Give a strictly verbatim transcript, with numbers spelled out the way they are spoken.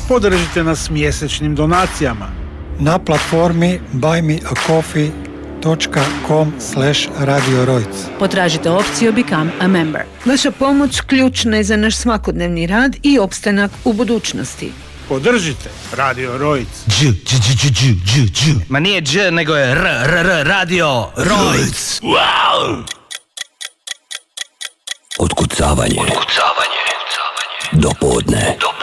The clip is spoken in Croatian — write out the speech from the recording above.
Podržite nas mjesečnim donacijama na platformi buy me a coffee dot com slash radio rojc. Potražite opciju Become a Member. Vaša pomoć ključna je za naš svakodnevni rad i opstanak u budućnosti. Podržite Radio Rojc. Dž, dž, dž, dž, dž, dž. Ma nije dž, nego je r, r, r, Radio Rojc. Wow! Otkucavanje. Otkucavanje. Do podne. Do